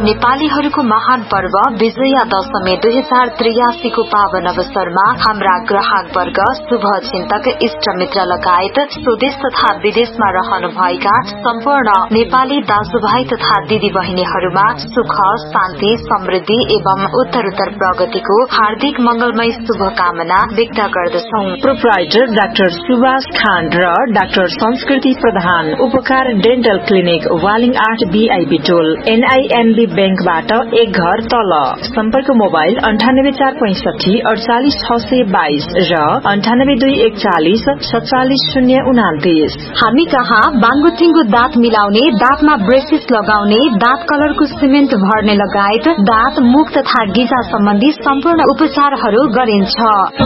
नेपालीहरूको महान पर्व विजया दशमी 2083 को पावन अवसरमा हाम्रा ग्राहक वर्ग, शुभ चिन्तक, इष्ट मित्र लगायत स्वदेश तथा विदेशमा रहनुभएका सम्पूर्ण नेपाली दाजुभाइ तथा दिदी बहिनीहरूमा सुख, शान्ति, समृद्धि एवं उत्तरोत्तर प्रगतिको हार्दिक मंगलमय शुभकामना व्यक्त गर्दछौं। प्रोप्राइटर डाक्टर सुभाष खान र डाक्टर संस्कृति प्रधान, उपकार डेन्टल क्लिनिक, वालिङ 8 बीआईबी टोल, NIMB बैंकबाट एक घर तल। सम्पर्क मोबाइल 98465 48622 र 98241 47029। हामी कहाँ बाङ्गोटिङ्गो दाँत मिलाउने, दाँतमा ब्रेसेस लगाउने, दाँत कलरको सिमेन्ट भर्ने लगायत दाँत, मुख तथा गिजा सम्बन्धी सम्पूर्ण उपचारहरू गरिन्छ।